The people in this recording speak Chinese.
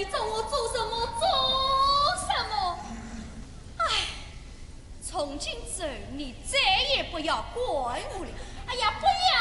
你叫我做什么做什么。哎，从今走你再也不要管我了。哎呀，不要！